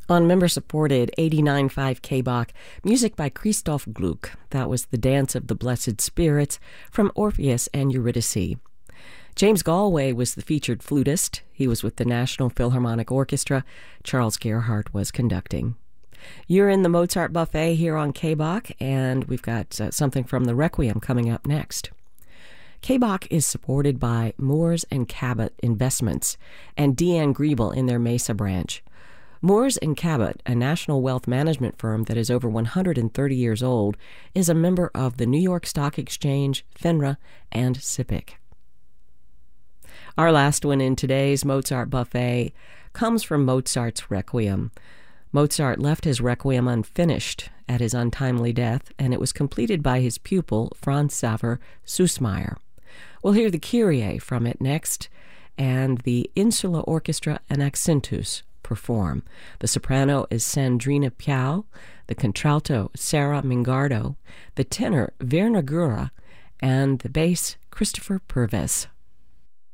On member-supported 89.5 KBach, music by Christoph Gluck. That was The Dance of the Blessed Spirits from Orpheus and Eurydice. James Galway was the featured flutist. He was with the National Philharmonic Orchestra. Charles Gerhardt was conducting. You're in the Mozart Buffet here on KBach, and we've got something from the Requiem coming up next. KBach is supported by Moores & Cabot Investments and Deanne Griebel in their Mesa branch. Moores & Cabot, a national wealth management firm that is over 130 years old, is a member of the New York Stock Exchange, FINRA, and SIPC. Our last one in today's Mozart Buffet comes from Mozart's Requiem. Mozart left his Requiem unfinished at his untimely death, and it was completed by his pupil, Franz Xaver Süssmayr. We'll hear the Kyrie from it next, and the Insula Orchestra and Accentus perform. The soprano is Sandrina Piau, the contralto Sarah Mingardo, the tenor Werner Gura, and the bass Christopher Purves.